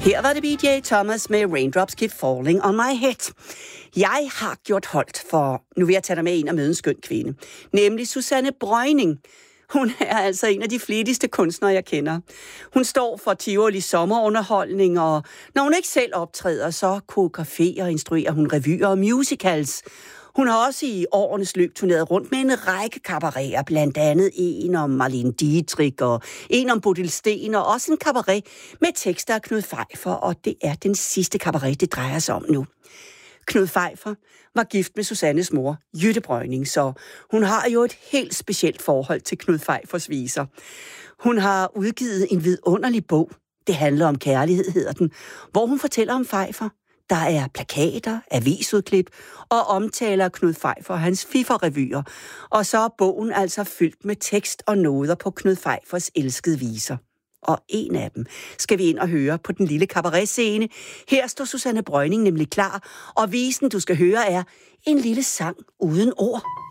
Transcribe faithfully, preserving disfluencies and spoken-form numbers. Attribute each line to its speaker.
Speaker 1: Her var det B J Thomas med Raindrops Keep Falling on My Head. Jeg har gjort holdt for, nu vil jeg tage dig med ind og møde en skøn kvinde, nemlig Susanne Breuning. Hun er altså en af de flittigste kunstnere, jeg kender. Hun står for Tivoli sommerunderholdning, og når hun ikke selv optræder, så koreograferer og instruerer hun revyer og musicals. Hun har også i årenes løb turneret rundt med en række kabareter, blandt andet en om Marlene Dietrich og en om Bodil Sten, og også en kabaret med tekster af Knud Pfeiffer, og det er den sidste kabaret, det drejer sig om nu. Knud Pfeiffer var gift med Susannes mor, Jytte Breuning, så hun har jo et helt specielt forhold til Knud Pfeiffers viser. Hun har udgivet en vidunderlig bog, det handler om kærlighed, hedder den, hvor hun fortæller om Pfeiffer. Der er plakater, avisudklip og omtaler Knud Pfeiffer og hans Fiffer-revyer. Og så er bogen altså fyldt med tekst og noder på Knud Pfeiffers elskede viser. Og en af dem skal vi ind og høre på den lille kabaretscene. Her står Susanne Breuning nemlig klar, og visen, du skal høre, er en lille sang uden ord.